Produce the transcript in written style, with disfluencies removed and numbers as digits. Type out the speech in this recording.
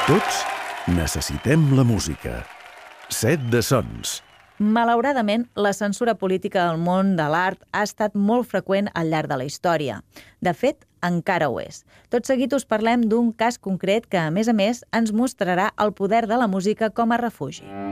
Tots necessitem la música. Set de sons. Malauradament, la censura política al món de l'art ha estat molt freqüent al llarg de la història. De fet, encara ho és. Tot seguit us parlem d'un cas concret que, a més, ens mostrarà el poder de la música com a refugi.